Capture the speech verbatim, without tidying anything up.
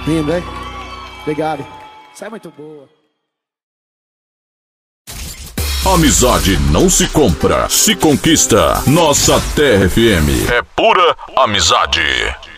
Lindo, hein? Obrigado. Isso é muito boa. Amizade não se compra, se conquista. Nossa Terra F M é pura amizade.